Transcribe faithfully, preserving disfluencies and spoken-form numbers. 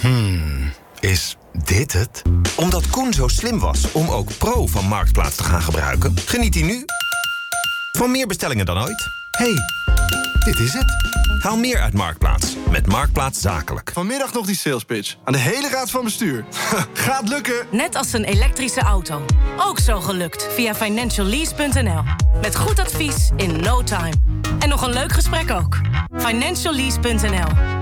Hmm, is dit het? Omdat Koen zo slim was om ook Pro van Marktplaats te gaan gebruiken, geniet hij nu van meer bestellingen dan ooit. Hey, dit is het. Haal meer uit Marktplaats met Marktplaats Zakelijk. Vanmiddag nog die sales pitch aan de hele raad van bestuur. Gaat lukken! Net als een elektrische auto. Ook zo gelukt via financial lease punt n l. Met goed advies in no time. En nog een leuk gesprek ook. financial lease punt n l.